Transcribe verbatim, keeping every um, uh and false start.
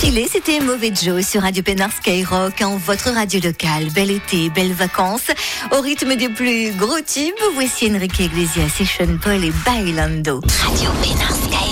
Filé, c'était Mauvais Joe sur Radio Pénard Skyrock, en votre radio locale. Bel été, belles vacances. Au rythme des plus gros tubes, voici Enrique Iglesias et Sean Paul et Bailando. Radio Pénard Skyrock.